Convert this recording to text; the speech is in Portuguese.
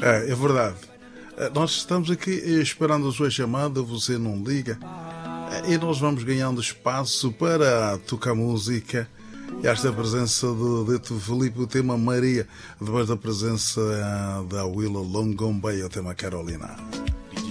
É verdade. Nós estamos aqui esperando a sua chamada, você não liga. E nós vamos ganhando espaço para tocar música. E esta presença do dito Filipe, o tema Maria, depois da presença da Willa Long Gone Bay, o tema Carolina.